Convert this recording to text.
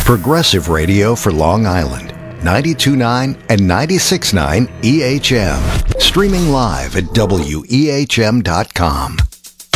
Progressive Radio for Long Island, 92.9 and 96.9 EHM. Streaming live at WEHM.com.